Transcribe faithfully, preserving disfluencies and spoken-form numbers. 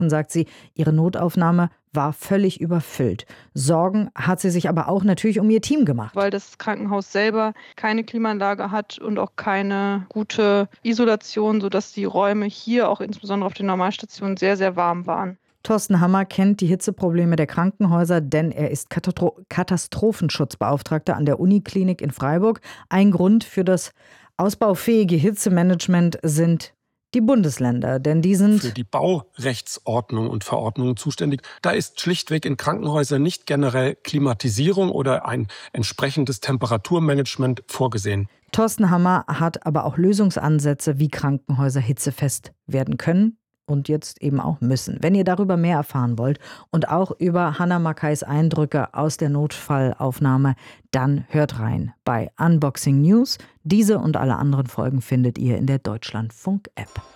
Und sagt sie, ihre Notaufnahme war völlig überfüllt. Sorgen hat sie sich aber auch natürlich um ihr Team gemacht. Weil das Krankenhaus selber keine Klimaanlage hat und auch keine gute Isolation, sodass die Räume hier auch insbesondere auf den Normalstationen sehr, sehr warm waren. Thorsten Hammer kennt die Hitzeprobleme der Krankenhäuser, denn er ist Katastro- Katastrophenschutzbeauftragter an der Uniklinik in Freiburg. Ein Grund für das ausbaufähige Hitzemanagement sind die Bundesländer, denn die sind für die Baurechtsordnung und Verordnungen zuständig. Da ist schlichtweg in Krankenhäusern nicht generell Klimatisierung oder ein entsprechendes Temperaturmanagement vorgesehen. Thorsten Hammer hat aber auch Lösungsansätze, wie Krankenhäuser hitzefest werden können und jetzt eben auch müssen. Wenn ihr darüber mehr erfahren wollt und auch über Hannah Makais Eindrücke aus der Notfallaufnahme, dann hört rein bei Unboxing News. Diese und alle anderen Folgen findet ihr in der Deutschlandfunk-App.